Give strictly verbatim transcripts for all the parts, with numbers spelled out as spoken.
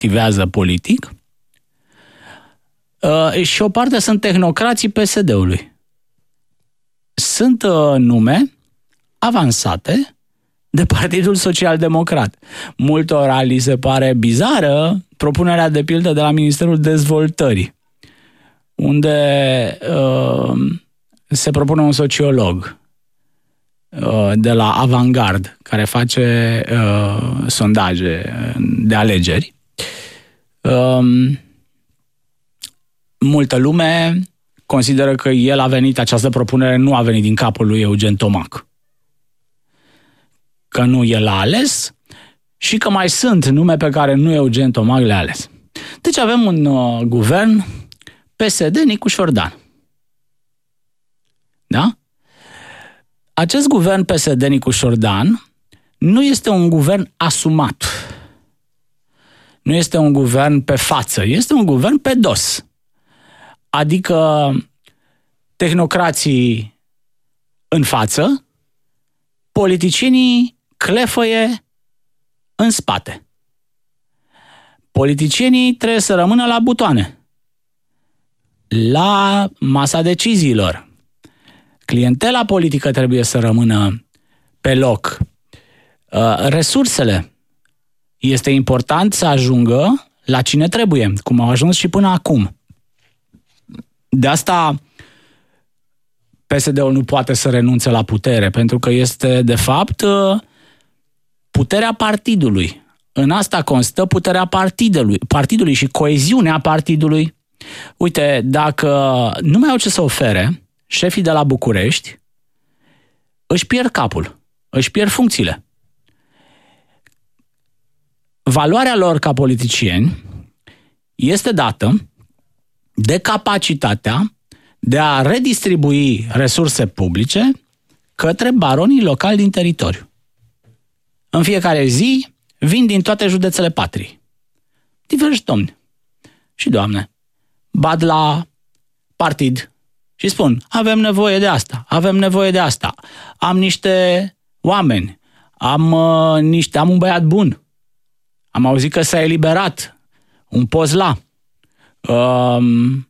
activează politic, uh, și o parte sunt tehnocrații P S D-ului. Sunt uh, nume avansate de Partidul Social Democrat. Multora li se pare bizară propunerea de pildă de la Ministerul Dezvoltării, unde uh, se propune un sociolog uh, de la Avangard, care face uh, sondaje de alegeri. Uh, multă lume consideră că el a venit, această propunere nu a venit din capul lui Eugen Tomac, că nu el a ales și că mai sunt nume pe care nu Eugen Tomac le-a ales. Deci avem un uh, guvern P S D Nicu Șordan. Da? Acest guvern P S D Nicu Șordan nu este un guvern asumat. Nu este un guvern pe față, este un guvern pe dos. Adică tehnocrații în față, politicienii clefăie în spate. Politicienii trebuie să rămână la butoane, la masa deciziilor. Clientela politică trebuie să rămână pe loc. Resursele este important să ajungă la cine trebuie, cum au ajuns și până acum. De asta P S D-ul nu poate să renunțe la putere, pentru că este, de fapt, puterea partidului. În asta constă puterea partidului, partidului și coeziunea partidului. Uite, dacă nu mai au ce să ofere, șefii de la București își pierd capul, își pierd funcțiile. Valoarea lor ca politicieni este dată de capacitatea de a redistribui resurse publice către baronii locali din teritoriu. În fiecare zi vin din toate județele patriei diversi domni și doamne, bat la partid și spun: avem nevoie de asta, avem nevoie de asta, am niște oameni, am, uh, niște, am un băiat bun, am auzit că s-a eliberat un post la um,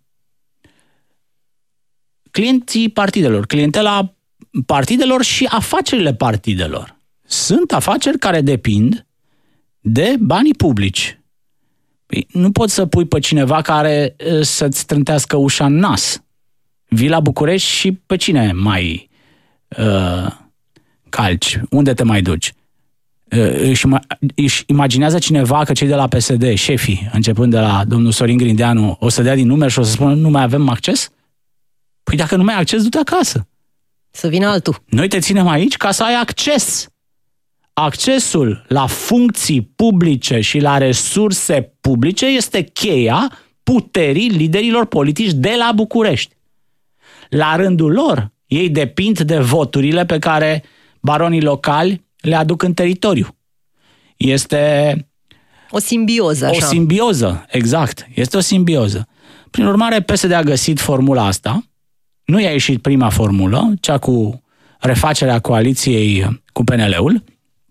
clienții partidelor, clientela partidelor și afacerile partidelor. Sunt afaceri care depind de banii publici. Păi, nu poți să pui pe cineva care să-ți strântească ușa în nas. Vii la București și pe cine mai uh, calci? Unde te mai duci? Uh, își, își imaginează cineva că cei de la P S D, șefii, începând de la domnul Sorin Grindeanu, o să dea din numeri și o să spună: nu mai avem acces? Păi dacă nu mai ai acces, du-te acasă. Să vină altul. Noi te ținem aici ca să ai acces. Accesul la funcții publice și la resurse publice este cheia puterii liderilor politici de la București. La rândul lor, ei depind de voturile pe care baronii locali le aduc în teritoriu. Este o simbioză, așa. O simbioză, exact. Este o simbioză. Prin urmare, P S D a găsit formula asta. Nu i-a ieșit prima formulă, cea cu refacerea coaliției cu P N L-ul,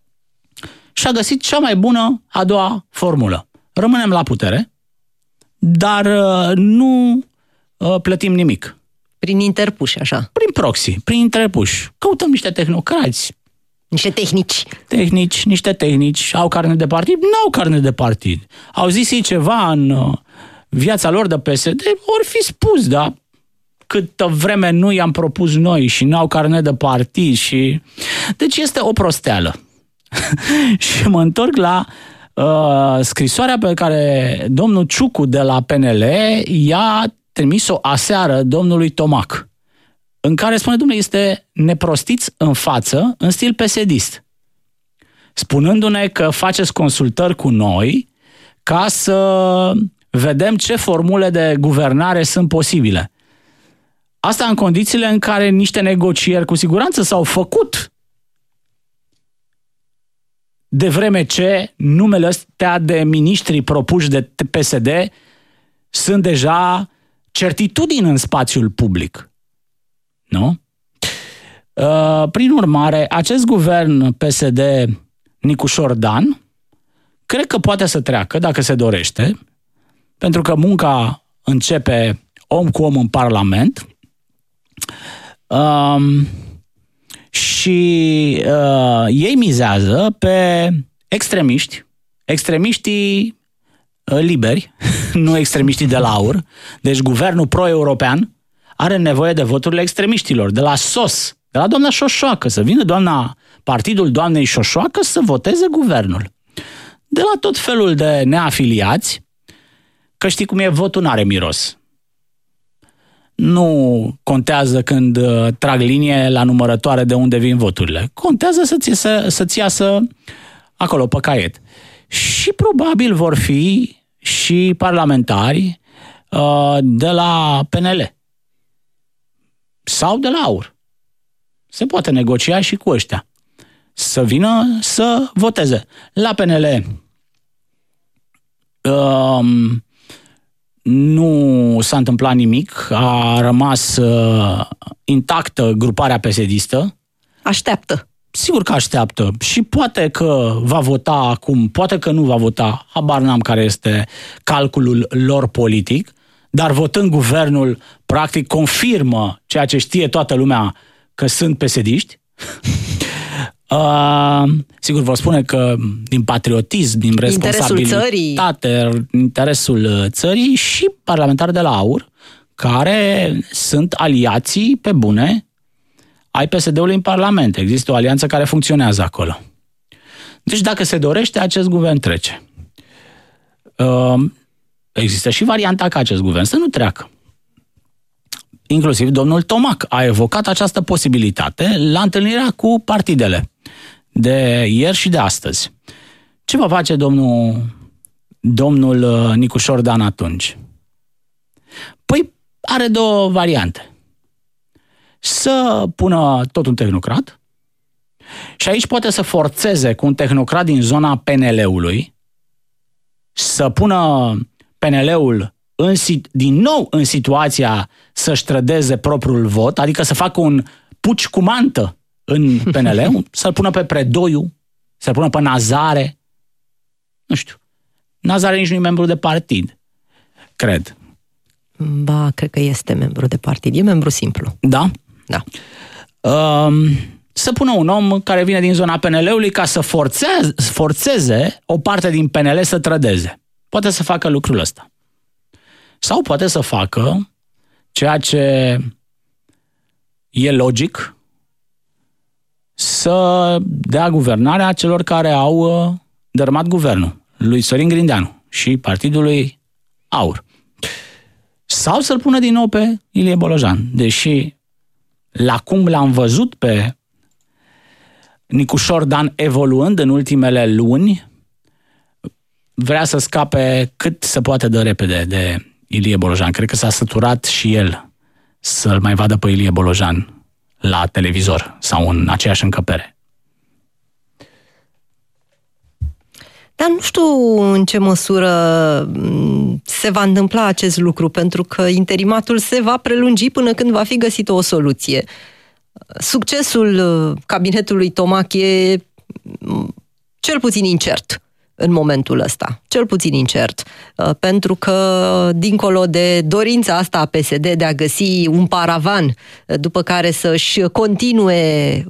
și a găsit cea mai bună a doua formulă. Rămânem la putere, dar nu plătim nimic. Prin interpuși, așa. Prin proxy, prin interpuși. Căutăm niște tehnocrați. Niște tehnici. Tehnici, niște tehnici. Au carne de partid? Nu au carne de partid. Au zis ei ceva în viața lor de P S D? Ori fi spus, da? Câtă vreme nu i-am propus noi și nu au carne de partid și... Deci este o prosteală. Și mă întorc la uh, scrisoarea pe care domnul Ciucu de la P N L i-a trimis-o aseară domnului Tomac, în care spune: domnule, este neprostiți în față, în stil P S D-ist, spunându-ne că faceți consultări cu noi ca să vedem ce formule de guvernare sunt posibile. Asta în condițiile în care niște negocieri cu siguranță s-au făcut, de vreme ce numele ăstea de miniștri propuși de P S D sunt deja certitudini în spațiul public. Nu? Prin urmare, acest guvern P S D Nicu Șordan Cred că poate să treacă, dacă se dorește, pentru că munca începe om cu om în Parlament um, și uh, ei mizează pe extremiști, extremiștii uh, liberi, nu extremiștii de la AUR. Deci guvernul pro-european are nevoie de voturile extremiștilor, de la S O S, de la doamna Șoșoacă, să vină doamna, partidul doamnei Șoșoacă să voteze guvernul. De la tot felul de neafiliați, că știi cum e, votul n-are miros. Nu contează când uh, trag linie la numărătoare de unde vin voturile. Contează să-ți, să, să-ți iasă acolo pe caiet. Și probabil vor fi și parlamentari uh, de la P N L sau de la AUR. Se poate negocia și cu ăștia să vină să voteze. La P N L um, nu s-a întâmplat nimic, a rămas uh, intactă gruparea pesedistă. Așteaptă. Sigur că așteaptă și poate că va vota acum, poate că nu va vota, habar n-am care este calculul lor politic, dar votând guvernul, practic confirmă ceea ce știe toată lumea, că sunt pesediști. Uh, sigur, vă spune că din patriotism, din responsabilitate, interesul țării și parlamentari de la AUR, care sunt aliații pe bune ai P S D-ului în Parlament. Există o alianță care funcționează acolo. Deci dacă se dorește, acest guvern trece. Uh, există și varianta ca acest guvern să nu treacă. Inclusiv domnul Tomac a evocat această posibilitate la întâlnirea cu partidele de ieri și de astăzi. Ce va face domnul, domnul Nicu Șordan atunci? Păi are două variante. Să pună tot un tehnocrat și aici poate să forțeze cu un tehnocrat din zona P N L-ului să pună P N L-ul în, din nou în situația să-și trădeze propriul vot, adică să facă un puci cu mantă în P N L, să-l pună pe Predoiu, să-l pună pe Nazare. Nu știu. Nazare nici nu e membru de partid, cred. Ba, cred că este membru de partid. E membru simplu. Da? Da. Um, să pună un om care vine din zona P N L-ului ca să forțeze, forțeze o parte din P N L să trădeze. Poate să facă lucrul ăsta. Sau poate să facă ceea ce e logic, să dea guvernarea celor care au dărâmat guvernul, lui Sorin Grindeanu și partidului AUR. Sau să-l pună din nou pe Ilie Bolojan, deși la cum l-am văzut pe Nicu Șordan evoluând în ultimele luni, vrea să scape cât se poate de repede de Ilie Bolojan. Cred că s-a săturat și el să-l mai vadă pe Ilie Bolojan la televizor sau în aceeași încăpere. Dar nu știu în ce măsură se va întâmpla acest lucru, pentru că interimatul se va prelungi până când va fi găsită o soluție. Succesul cabinetului Tomac e cel puțin incert în momentul ăsta, cel puțin incert, pentru că dincolo de dorința asta a P S D de a găsi un paravan după care să-și continue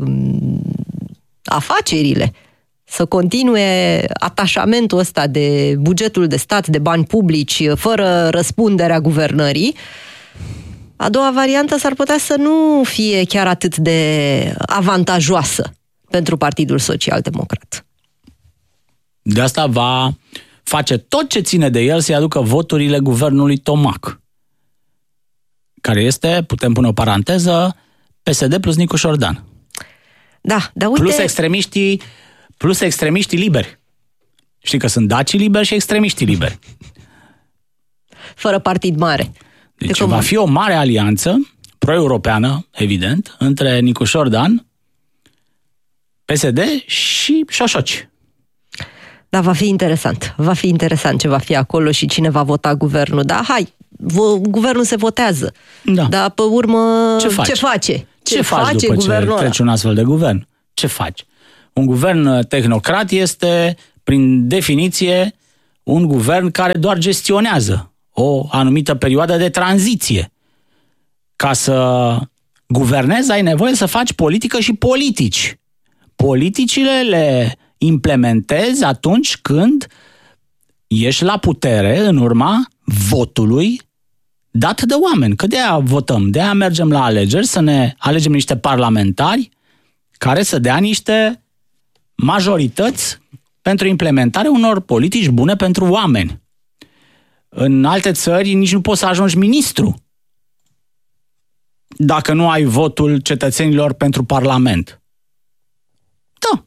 afacerile, să continue atașamentul ăsta de bugetul de stat, de bani publici, fără răspunderea guvernării, a doua variantă s-ar putea să nu fie chiar atât de avantajoasă pentru Partidul Social Democrat. De asta va face tot ce ține de el să-i aducă voturile guvernului Tomac, care este, putem pune o paranteză, P S D plus Nicu Șordan. Da, dar uite... Plus extremiștii, plus extremiștii liberi. Știi că sunt dacii liberi și extremiștii liberi. Fără partid mare. Deci de va fi o mare alianță pro-europeană, evident, între Nicu Șordan, P S D și Șoșoci. Da, va fi interesant. Va fi interesant ce va fi acolo și cine va vota guvernul. Da, hai, guvernul se votează. Da. Dar pe urmă, ce, faci? ce face? Ce, ce faci după ce treci un astfel de guvern? Ce faci? Un guvern tehnocrat este prin definiție, un guvern care doar gestionează o anumită perioadă de tranziție. Ca să guvernezi, ai nevoie să faci politică și politici. Politicile le implementezi atunci când ești la putere în urma votului dat de oameni. Că de-aia votăm, de-aia mergem la alegeri, să ne alegem niște parlamentari care să dea niște majorități pentru implementarea unor politici bune pentru oameni. În alte țări nici nu poți să ajungi ministru dacă nu ai votul cetățenilor pentru Parlament. Da.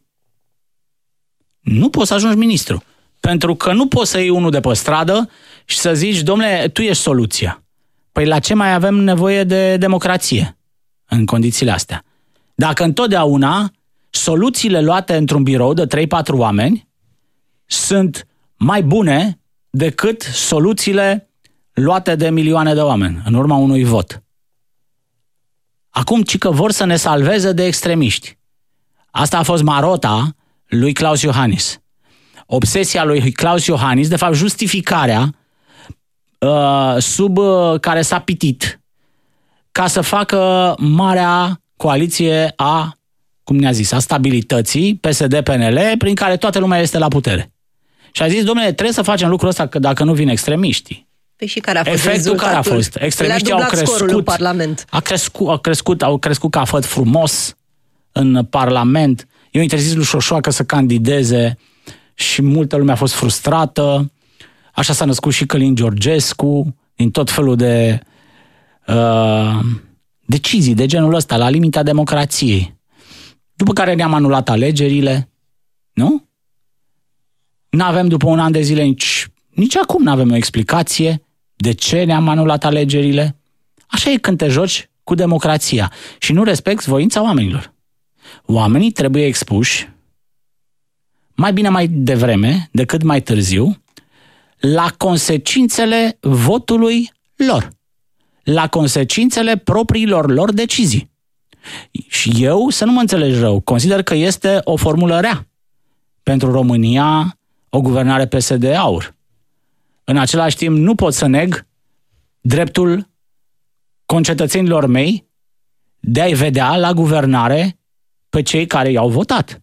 Nu poți să ajungi ministru. Pentru că nu poți să iei unul de pe stradă și să zici, domnule, tu ești soluția. Păi la ce mai avem nevoie de democrație în condițiile astea? Dacă întotdeauna soluțiile luate într-un birou de trei patru oameni sunt mai bune decât soluțiile luate de milioane de oameni în urma unui vot. Acum, ci că vor să ne salveze de extremiști. Asta a fost marota lui Klaus Iohannis. Obsesia lui Klaus Iohannis, de fapt justificarea uh, sub uh, care s-a pitit ca să facă marea coaliție a, cum ne-a zis, a stabilității, P S D P N L, prin care toată lumea este la putere. Și a zis, domnule, trebuie să facem lucrul ăsta, că dacă nu vin extremiștii. Păi și care a fost efectul rezultatul? Care a fost? Extremiștii au crescut în Parlament. A crescut, au crescut, au crescut ca făt frumos în Parlament. Eu interzis lui Șoșoacă să candideze și multă lume a fost frustrată. Așa s-a născut și Călin Georgescu, din tot felul de uh, decizii de genul ăsta, la limita democrației. După care ne-am anulat alegerile, nu? N-avem după un an de zile nici, nici acum n-avem o explicație de ce ne-am anulat alegerile. Așa e când te joci cu democrația și nu respecti voința oamenilor. Oamenii trebuie expuși mai bine mai devreme decât mai târziu la consecințele votului lor, la consecințele propriilor lor decizii. Și eu, să nu mă înțelegi rău, consider că este o formulă rea pentru România, o guvernare P S D-Aur. În același timp, nu pot să neg dreptul concetățenilor mei de a-i vedea la guvernare pe cei care i-au votat.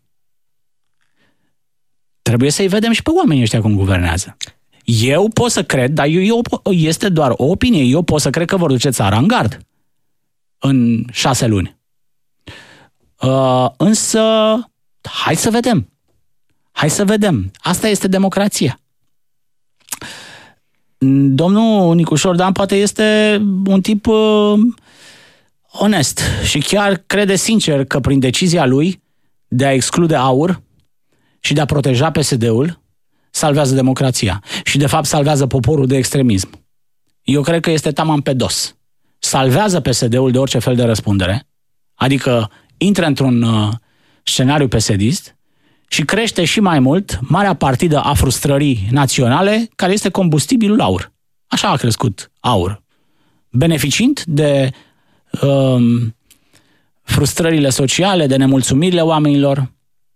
Trebuie să-i vedem și pe oamenii ăștia cum guvernează. Eu pot să cred, dar eu, eu, este doar o opinie, eu pot să cred că vor duce țara în gard în șase luni. Uh, însă, hai să vedem. Hai să vedem. Asta este democrația. Domnul Nicușor Dan poate este un tip uh, onest și chiar crede sincer că prin decizia lui de a exclude AUR și de a proteja P S D-ul salvează democrația și de fapt salvează poporul de extremism. Eu cred că este taman pe dos. Salvează P S D-ul de orice fel de răspundere, adică intră într-un uh, scenariu P S D-ist și crește și mai mult marea partidă a frustrării naționale, care este combustibilul AUR. Așa a crescut AUR, beneficiind de um, frustrările sociale, de nemulțumirile oamenilor.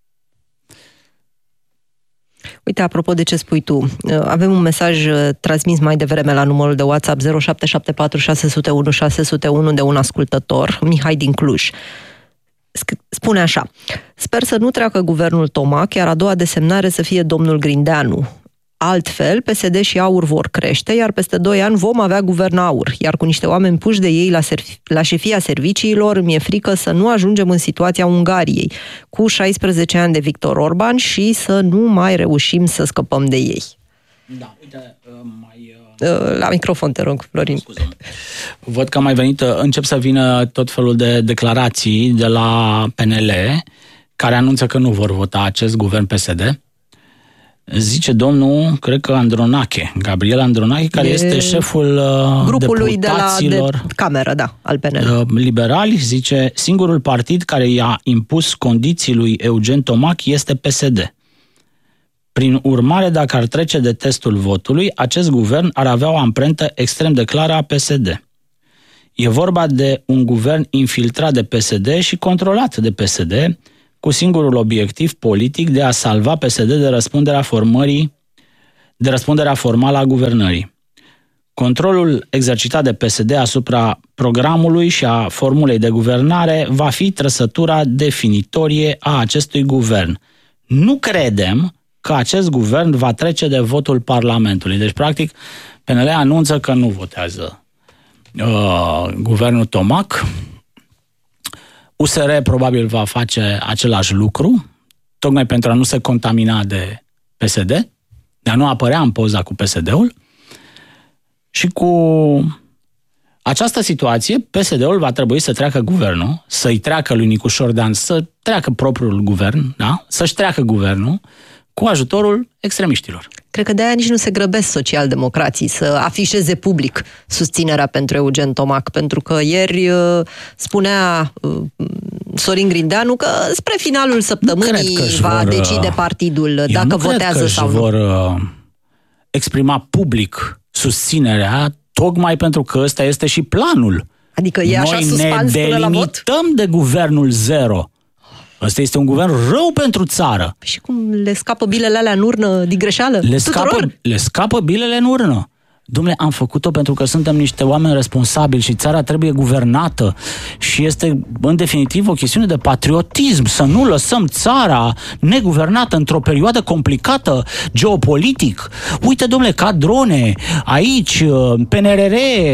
Uite, apropo de ce spui tu, avem un mesaj transmis mai devreme la numărul de WhatsApp zero șapte șapte patru șase zero unu șase zero unu de un ascultător, Mihai din Cluj. Spune așa: sper să nu treacă guvernul Toma, chiar a doua desemnare să fie domnul Grindeanu. Altfel, P S D și AUR vor crește, iar peste doi ani vom avea guvern AUR, iar cu niște oameni puși de ei la, serv- la șefia serviciilor, mi-e frică să nu ajungem în situația Ungariei, cu șaisprezece ani de Victor Orban și să nu mai reușim să scăpăm de ei. Da, uite, mai... La microfon, te rog, Florin. Scuze. Văd că a mai venit, încep să vină tot felul de declarații de la P N L, care anunță că nu vor vota acest guvern P S D. Zice domnul, cred că Andronache, Gabriel Andronache, care e este șeful grupului deputaților de la de cameră, da, al P N L. Liberali, zice, singurul partid care i-a impus condiții lui Eugen Tomac este P S D. Prin urmare, dacă ar trece de testul votului, acest guvern ar avea o amprentă extrem de clară a P S D. E vorba de un guvern infiltrat de P S D și controlat de P S D, cu singurul obiectiv politic de a salva P S D de răspunderea formării, de răspunderea formală a guvernării. Controlul exercitat de P S D asupra programului și a formulei de guvernare va fi trăsătura definitorie a acestui guvern. Nu credem că acest guvern va trece de votul Parlamentului. Deci, practic, P N L anunță că nu votează uh, guvernul Tomac. U S R probabil va face același lucru, tocmai pentru a nu se contamina de P S D, de a nu apărea în poza cu P S D-ul. Și cu această situație, P S D-ul va trebui să treacă guvernul, să-i treacă lui Nicu Șordan, să treacă propriul guvern, da? Să-și treacă guvernul cu ajutorul extremiștilor. Cred că de-aia nici nu se grăbesc socialdemocrații să afișeze public susținerea pentru Eugen Tomac, pentru că ieri spunea Sorin Grindeanu că spre finalul săptămânii va vor, decide partidul dacă votează sau nu. vor exprima public susținerea, tocmai pentru că ăsta este și planul. Adică e așa suspans până la vot? Noi ne delimităm de guvernul zero. Ăsta este un guvern rău pentru țară. Și cum le scapă bilele alea în urnă din greșeală? Le scapă, le scapă bilele în urnă. Dom'le, am făcut-o pentru că suntem niște oameni responsabili și țara trebuie guvernată și este, în definitiv, o chestiune de patriotism, să nu lăsăm țara neguvernată într-o perioadă complicată geopolitic. Uite, dom'le, ca drone, aici, P N R R,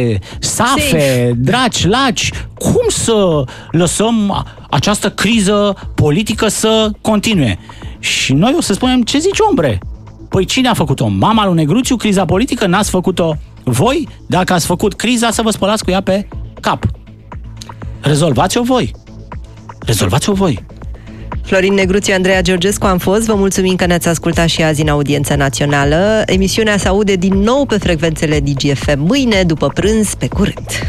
SAFE, draci, laci, cum să lăsăm această criză politică să continue? Și noi o să spunem, ce zici, ombre? Păi cine a făcut-o? Mama lui Negruțiu, criza politică? N-ați făcut-o voi? Dacă ați făcut criza, să vă spălați cu ea pe cap. Rezolvați-o voi. Rezolvați-o voi. Florin Negruțiu, Andreea Georgescu am fost. Vă mulțumim că ne-ați ascultat și azi în Audiența Națională. Emisiunea se aude din nou pe frecvențele D G F M mâine, după prânz, pe curând.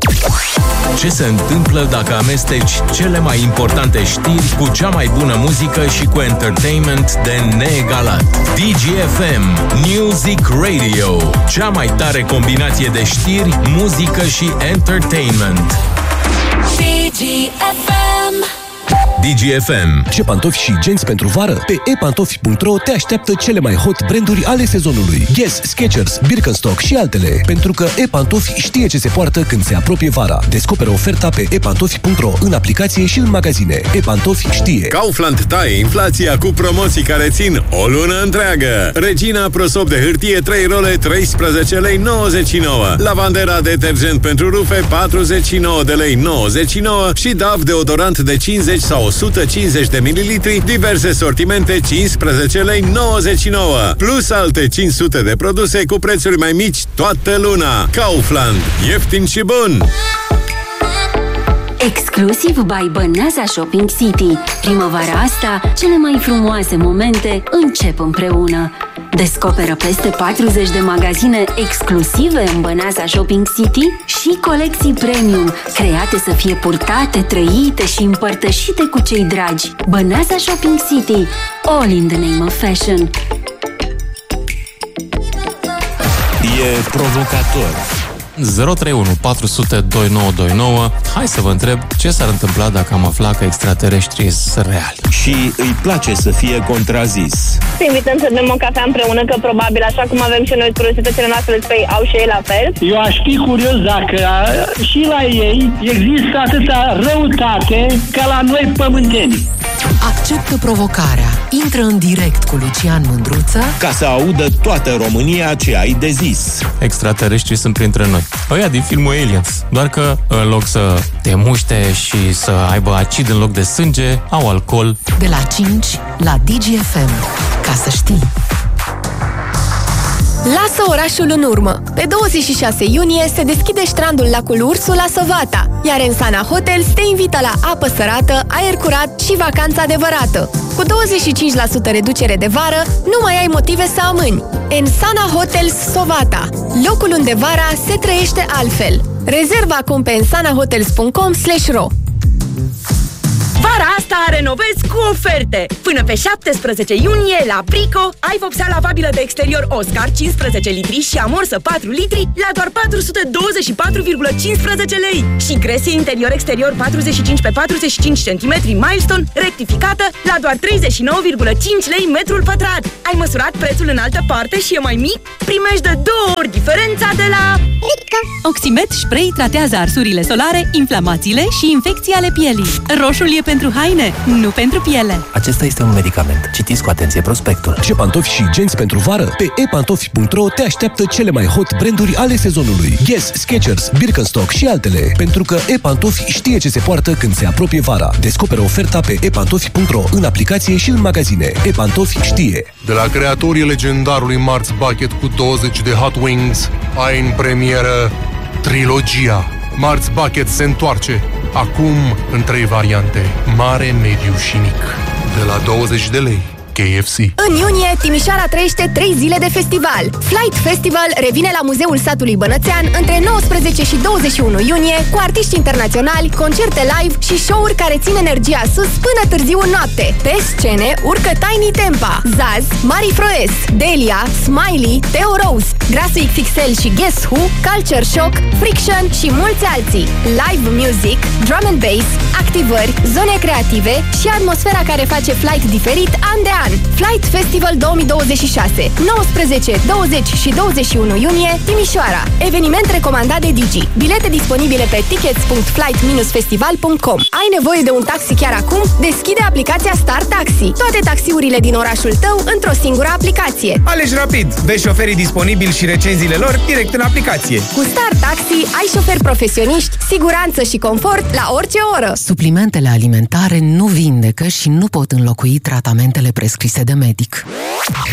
Ce se întâmplă dacă amesteci cele mai importante știri cu cea mai bună muzică și cu entertainment de neegalat? D G F M Music Radio, cea mai tare combinație de știri, muzică și entertainment. D G F M D G F M. Ce pantofi și genți pentru vară? Pe e pantofi punct ro te așteaptă cele mai hot branduri ale sezonului. Guess, Skechers, Birkenstock și altele. Pentru că e-pantofi știe ce se poartă când se apropie vara. Descoperă oferta pe e pantofi punct ro în aplicație și în magazine. E-pantofi știe. Kaufland taie inflația cu promoții care țin o lună întreagă. Regina prosop de hârtie trei role treisprezece lei nouăzeci și nouă. Lavandera detergent pentru rufe patruzeci și nouă de lei nouăzeci și nouă și D A V deodorant de cincizeci sau o sută cincizeci de mililitri, diverse sortimente cincisprezece lei nouăzeci și nouă, plus alte cinci sute de produse cu prețuri mai mici toată luna. Kaufland. Ieftin și bun! Exclusiv by Băneasa Shopping City. Primăvara asta, cele mai frumoase momente încep împreună. Descoperă peste patruzeci de magazine exclusive în Băneasa Shopping City și colecții premium, create să fie purtate, trăite și împărtășite cu cei dragi. Băneasa Shopping City. All in the name of fashion. E provocator. zero trei unu patru zero zero doi nouă doi nouă. Hai să vă întreb ce s-ar întâmpla dacă am aflat că extraterestrii sunt reali. Și îi place să fie contrazis. Să invităm să bem o cafea împreună, că probabil așa cum avem și noi curiozitățile noastre despre ei, au și ei la fel. Eu aș fi curios dacă și la ei există atâta răutate ca la noi pământeni. Acceptă provocarea. Intră în direct cu Lucian Mândruță ca să audă toată România ce ai de zis. Extraterestrii sunt printre noi. Ăia din filmul Aliens. Doar că în loc să te muște și să aibă acid în loc de sânge, au alcool. De la cinci la D G F M. Ca să știi. Lasă orașul în urmă. Pe douăzeci și șase iunie se deschide strandul lacul Ursu la Sovata, iar Ensana Hotels te invită la apă sărată, aer curat și vacanță adevărată. Cu douăzeci și cinci la sută reducere de vară, nu mai ai motive să amâni. Ensana Hotels Sovata, locul unde vara se trăiește altfel. Rezervă acum pe ensana hotels punct com slash ro. Vara asta renovezi cu oferte! Până pe șaptesprezece iunie la Brico ai vopsea lavabilă de exterior Oscar cincisprezece litri și amorsă patru litri la doar patru sute douăzeci și patru virgulă cincisprezece lei și gresie interior-exterior patruzeci și cinci pe patruzeci și cinci centimetri Milestone rectificată la doar treizeci și nouă virgulă cinci lei metrul pătrat. Ai măsurat prețul în altă parte și e mai mic? Primești de două ori diferența de la Brico. Oximet Spray tratează arsurile solare, inflamațiile și infecții ale pielii. Roșul e pentru haine, nu pentru piele. Acesta este un medicament. Citiți cu atenție prospectul. Ce pantofi și genți pentru vară? Pe e pantofi punct ro te așteaptă cele mai hot branduri ale sezonului. Guess, Skechers, Birkenstock și altele. Pentru că e-pantofi știe ce se poartă când se apropie vara. Descoperă oferta pe e pantofi punct ro în aplicație și în magazine. E-pantofi știe. De la creatorii legendarului Marz Bucket cu douăzeci de Hot Wings, ai în premieră trilogia. Marz Bucket se întoarce. Acum în trei variante. Mare, mediu și mic. De la douăzeci de lei. K F C. În iunie, Timișoara trăiește trei zile de festival. Flight Festival revine la Muzeul Satului Bănățean între nouăsprezece și douăzeci și unu iunie cu artiști internaționali, concerte live și show-uri care țin energia sus până târziu în noapte. Pe scene urcă Tiny Tempa, Zaz, Mari Froes, Delia, Smiley, Theo Rose, Grasu X X L și Guess Who, Culture Shock, Friction și mulți alții. Live music, drum and bass, activări, zone creative și atmosfera care face Flight diferit an de an. Flight Festival două mii douăzeci și șase, nouăsprezece, douăzeci și douăzeci și unu iunie, Timișoara. Eveniment recomandat de Digi. Bilete disponibile pe tickets punct flight dash festival punct com. Ai nevoie de un taxi chiar acum? Deschide aplicația Star Taxi. Toate taxiurile din orașul tău într-o singură aplicație. Alegi rapid, vezi șoferii disponibili și recenziile lor direct în aplicație. Cu Star Taxi ai șoferi profesioniști, siguranță și confort la orice oră. Suplimentele alimentare nu vindecă și nu pot înlocui tratamentele prescrise de medic.